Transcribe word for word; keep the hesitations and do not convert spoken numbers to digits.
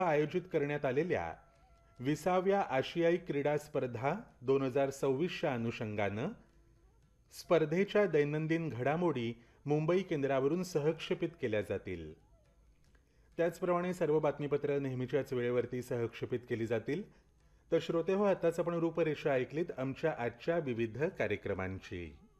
आयोजित करण्यात आलेल्या विसाव्या आशियाई क्रीडा स्पर्धा दोन हजार सव्वीसच्या अनुषंगानं स्पर्धेच्या दैनंदिन घडामोडी मुंबई केंद्रावरून सहक्षेपित केल्या जातील. त्याचप्रमाणे सर्व बातमीपत्र नेहमीच्याच वेळेवरती सहक्षेपित केली जातील. तर श्रोते हो, आताच आपण रूपरेषा ऐकलीत आमच्या आजच्या विविध कार्यक्रमांची.